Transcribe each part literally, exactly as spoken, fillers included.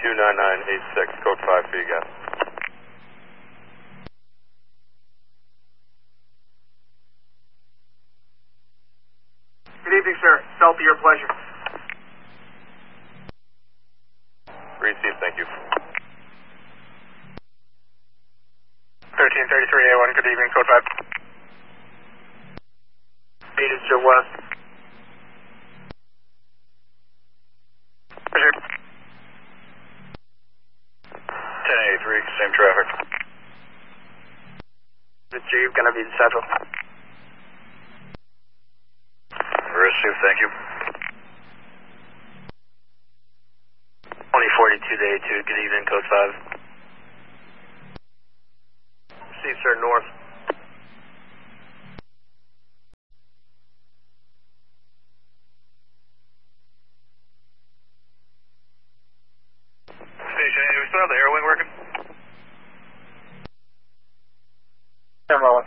two nine nine eight six, code five for you guys. Good evening, sir. Stealthy, your pleasure. Received, thank you. thirteen thirty-three A one, good evening, code five. eight is to west. Roger. ten eighty-three, same traffic. The Jeep gonna be central. Received, thank you. twenty forty-two to A two, good evening, code five. See, sir, north. Station eight, do we still have the air wing working? Yeah, rolling.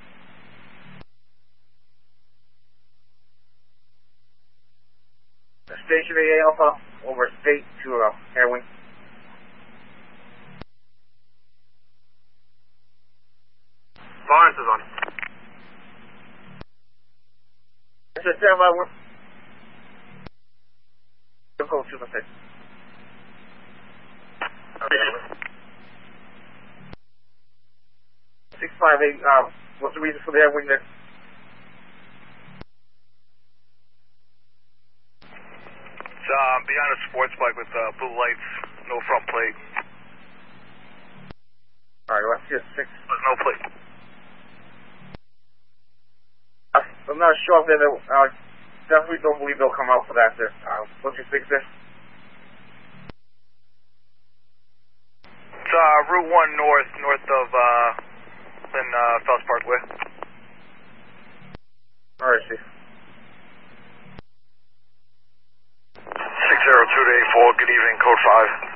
Station eight Alpha, over state to uh, air wing. Lawrence is on. It's a standby. We're go to the six. Six five eight. Um, what's the reason for the air wing there? It's um, behind a sports bike with uh, blue lights, no front plate. All right, let's get six. There's no plate. I'm not sure if they'll, uh, definitely don't believe they'll come out for that there. Uh, what's your six there? It's uh, Route one north, north of uh, in uh, Fells Parkway. All right, Chief. six zero two to eight four, good evening, code five.